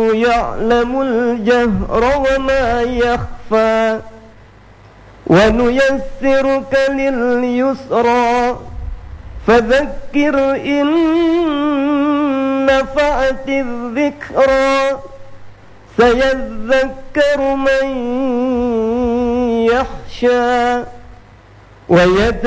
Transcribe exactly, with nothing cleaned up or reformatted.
يعلم الجهر وما يخفى ونيسرك لليسرى فذكر إن نفعت الذكرى سيذكر من يخشى ويتذكر